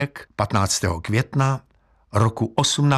15. května roku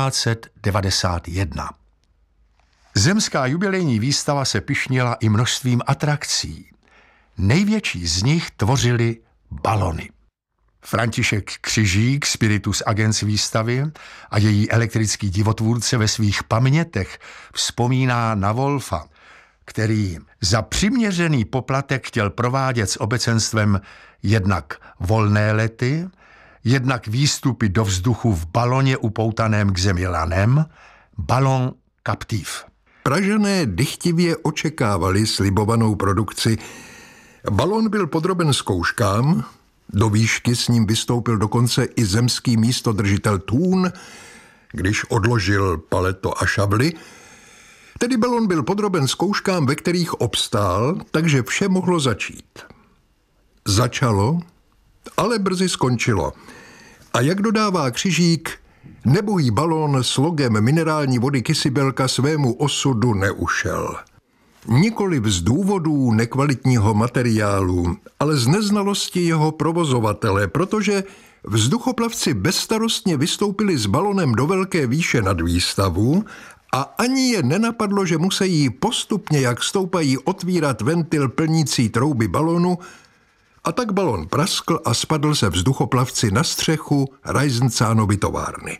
1891. Zemská jubilejní výstava se pyšnila i množstvím atrakcí. Největší z nich tvořily balony. František Křižík, spiritus agens výstavy a její elektrický divotvůrce ve svých pamětech vzpomíná na Wolfa, který za přiměřený poplatek chtěl provádět s obecenstvem jednak volné lety, jednak výstupy do vzduchu v baloně upoutaném k zemi lanem, balon Captif. Pražané dychtivě očekávali slibovanou produkci. Balon byl podroben zkouškám, do výšky s ním vystoupil dokonce i zemský místodržitel Thun, když odložil paleto a šavly. Tedy balon byl podroben zkouškám, ve kterých obstál, takže vše mohlo začít. Začalo, ale brzy skončilo. A jak dodává Křižík, nebohý balon s logem minerální vody Kysibelka svému osudu neušel. Nikoliv z důvodů nekvalitního materiálu, ale z neznalosti jeho provozovatele, protože vzduchoplavci bezstarostně vystoupili s balonem do velké výše nad výstavu a ani je nenapadlo, že musí postupně, jak stoupají, otvírat ventil plnící trouby balonu, a tak balon praskl a spadl se vzduchoplavci na střechu Reisenzánovy továrny.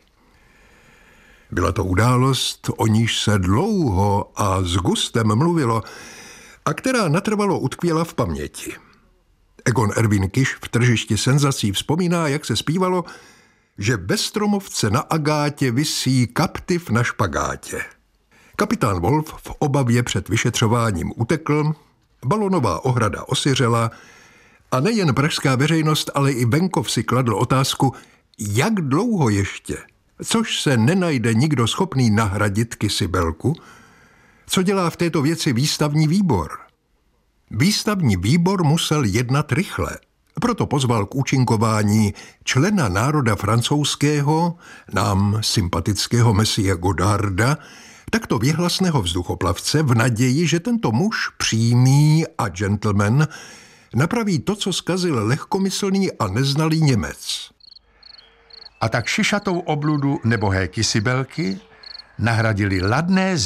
Byla to událost, o níž se dlouho a s gustem mluvilo a která natrvalo utkvěla v paměti. Egon Erwin Kisch v Tržišti senzací vzpomíná, jak se zpívalo, že ve Stromovce na Agátě visí Captif na špagátě. Kapitán Wolf v obavě před vyšetřováním utekl, balonová ohrada osiřela a nejen pražská veřejnost, ale i venkov si kladl otázku, jak dlouho ještě, což se nenajde nikdo schopný nahradit Kysibelku. Co dělá v této věci výstavní výbor? Výstavní výbor musel jednat rychle, proto pozval k účinkování člena národa francouzského, nám sympatického Messie Godarda, takto věhlasného vzduchoplavce v naději, že tento muž přímý a gentleman napraví to, co zkazil lehkomyslný a neznalý Němec. A tak šišatou obludu nebohé Kysibelky nahradili ladné